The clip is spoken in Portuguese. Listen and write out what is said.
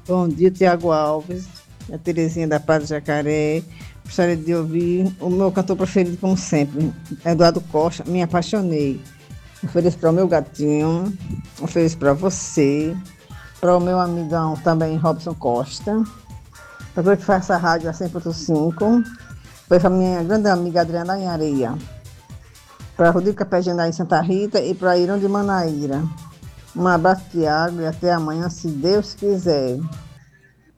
Bom dia, Tiago Alves, a Terezinha da Paz do Jacaré. Gostaria de ouvir o meu cantor preferido, como sempre, Eduardo Costa. Me apaixonei. Ofereço para o meu gatinho, ofereço para você, para o meu amigão também, Robson Costa, para todo que faz essa rádio a 100.5, para a minha grande amiga Adriana em Areia, para Rodrigo Capegena em Santa Rita e para Irão de Manaíra. Um abraço, Tiago, e até amanhã, se Deus quiser.